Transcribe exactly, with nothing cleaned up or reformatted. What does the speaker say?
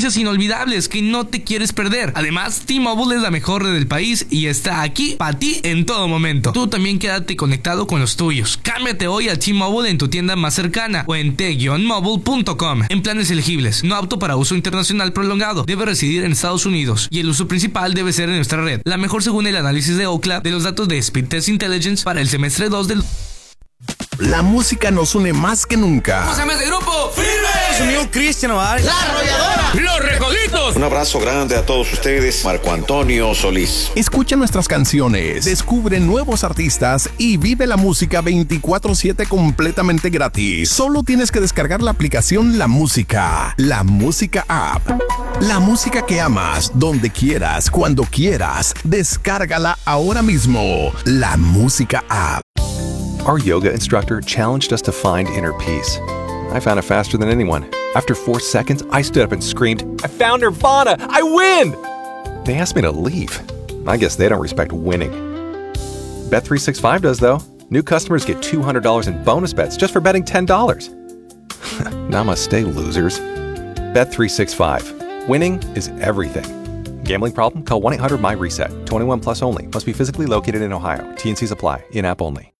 experiencias inolvidables que no te quieres perder. Además, T-Mobile es la mejor red del país y está aquí para ti en todo momento. Tú también quédate conectado con los tuyos. Cámbiate hoy a T-Mobile en tu tienda más cercana o en t mobile punto com. En planes elegibles, no apto para uso internacional prolongado. Debe residir en Estados Unidos y el uso principal debe ser en nuestra red. La mejor según el análisis de Ookla de los datos de Speedtest Intelligence para el semestre dos del... La música nos une más que nunca. ¿Cómo se llama ese grupo? ¡Firme! Se unió Cristian Nodal. ¡La Arrolladora! ¡Los Recoditos! Un abrazo grande a todos ustedes. Marco Antonio Solís. Escucha nuestras canciones, descubre nuevos artistas y vive la música veinticuatro siete completamente gratis. Solo tienes que descargar la aplicación La Música. La Música App. La música que amas, donde quieras, cuando quieras. Descárgala ahora mismo. La Música App. Our yoga instructor challenged us to find inner peace. I found it faster than anyone. After four seconds, I stood up and screamed, "I found Nirvana! I win!" They asked me to leave. I guess they don't respect winning. Bet three sixty-five does, though. New customers get two hundred dollars in bonus bets just for betting ten dollars. Namaste, losers. Bet three sixty-five. Winning is everything. Gambling problem? Call one eight hundred M Y RESET. twenty-one plus only. Must be physically located in Ohio. T N Cs apply. In-app only.